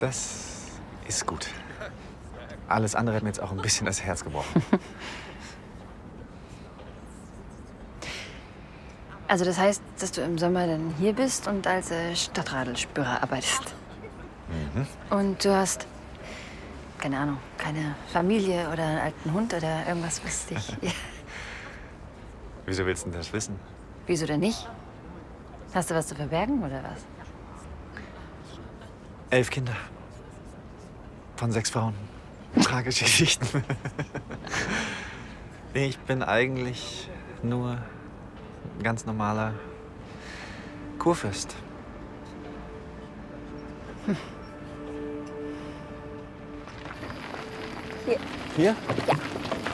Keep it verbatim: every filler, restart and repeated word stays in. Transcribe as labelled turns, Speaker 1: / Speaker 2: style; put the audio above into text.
Speaker 1: Das ist gut. Alles andere hat mir jetzt auch ein bisschen das Herz gebrochen.
Speaker 2: Also das heißt, dass du im Sommer dann hier bist und als äh, Stadtradelspürer arbeitest.
Speaker 1: Mhm.
Speaker 2: Und du hast, keine Ahnung, keine Familie oder einen alten Hund oder irgendwas, was dich...
Speaker 1: Wieso willst du denn das wissen?
Speaker 2: Wieso denn nicht? Hast du was zu verbergen oder was?
Speaker 1: Elf Kinder. Von sechs Frauen. Tragische Geschichten. Nee, ich bin eigentlich nur ein ganz normaler Kurfürst.
Speaker 2: Hm.
Speaker 1: Hier?
Speaker 2: Ja.